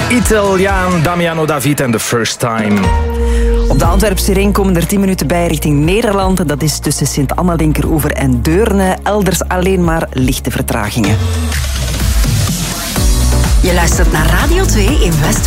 Italiaan Damiano David en The First Time. Op de Antwerpse ring komen er 10 minuten bij richting Nederland. Dat is tussen Sint-Anna, Linkeroever en Deurne. Elders alleen maar lichte vertragingen. Je luistert naar Radio 2 in West